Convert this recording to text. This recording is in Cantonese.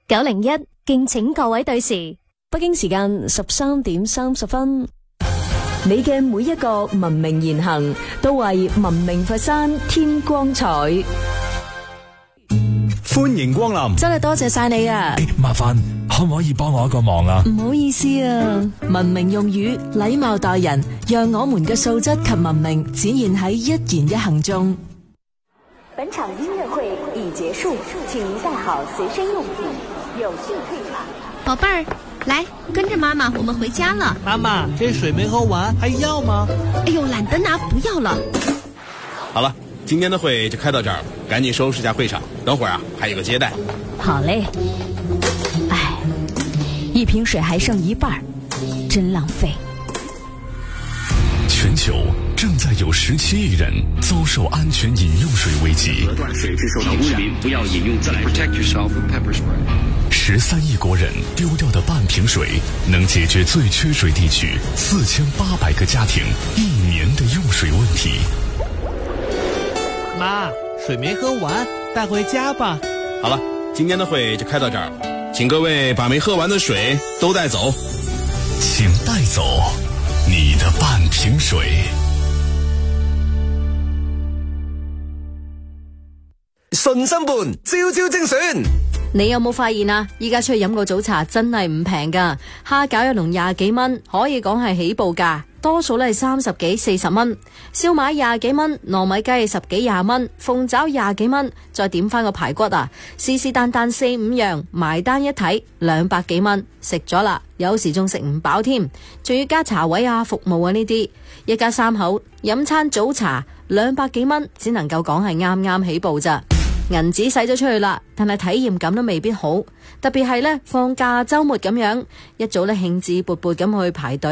901，敬請各位對時。 北京時間13:30。你嘅每一個文明言行，都為文明佛山添光彩。 歡迎光臨， 真係多謝晒你啊！ 麻煩可唔可以幫我一個忙啊？ 唔好意思啊，文明用語，禮貌待人，讓我們嘅素質及文明展現喺一言一行中。 本場音樂會已結束，請您帶好隨身用品，有序退場。 寶貝兒，來跟着媽媽，我們回家了。 媽媽，這水沒喝完，還要嗎？ 哎呦，懶得拿，不要了。 好了，今天的會就開到這兒，趕緊收拾下會場，等會兒啊還有個接待。 好嘞。唉，一瓶水還剩一半，真浪費。 全球正在有17億人遭受安全飲用水危機。 斷水是受到污染，不要飲用自來水。 13億國人丟掉的半瓶水，能解決最缺水地區4800個家庭1年的用水問題。 媽，水沒喝完，帶回家吧。 好了，今天的會就開到這兒，請各位把沒喝完的水都帶走。 請帶走你的半瓶水。 順心伴，朝朝精選。 你有冇發現啊？依家出去飲個早茶真係唔平噶，蝦餃一籠20幾蚊，可以講係起步價，多數咧係30幾40蚊。燒賣20幾蚊，糯米雞10幾20蚊，鳳爪20幾蚊，再點翻個排骨啊，是但4-5樣，埋單一睇200幾蚊，食咗啦，有時仲食唔飽添，仲要加茶位啊、服務啊呢啲，一家3口飲餐早茶200幾蚊，只能夠講係啱啱起步咋。銀紙使咗出去啦，但係體驗感都未必好，特別係呢放假週末咁樣，一早呢興致勃勃咁去排隊。